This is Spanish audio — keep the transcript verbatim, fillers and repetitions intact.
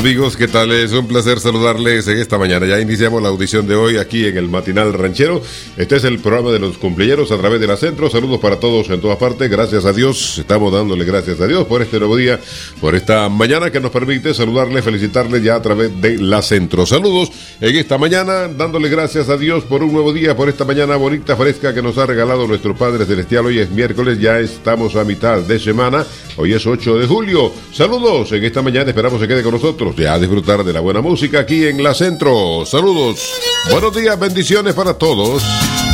Amigos, ¿qué tal? Es un placer saludarles en esta mañana. Ya iniciamos la audición de hoy aquí en el Matinal Ranchero. Este es el programa de los cumpleaños a través de la Centro. Saludos para todos en todas partes. Gracias a Dios. Estamos dándole gracias a Dios por este nuevo día, por esta mañana que nos permite saludarles, felicitarles ya a través de la Centro. Saludos en esta mañana, dándole gracias a Dios por un nuevo día, por esta mañana bonita, fresca que nos ha regalado nuestro Padre Celestial. Hoy es miércoles, ya estamos a mitad de semana. Hoy es ocho de julio. Saludos en esta mañana. Esperamos se quede con nosotros ya a disfrutar de la buena música aquí en la Centro. Saludos, buenos días, bendiciones para todos.